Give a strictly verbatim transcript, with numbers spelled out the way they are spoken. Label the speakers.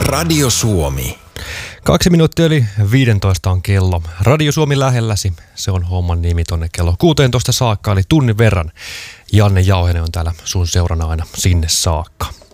Speaker 1: Radio Suomi.
Speaker 2: Kaksi minuuttia yli viisitoista on kello. Radio Suomi lähelläsi, se on homman nimi tonne kello kuusitoista saakka, eli tunnin verran. Janne Jauhenen on täällä sun seurana aina sinne saakka.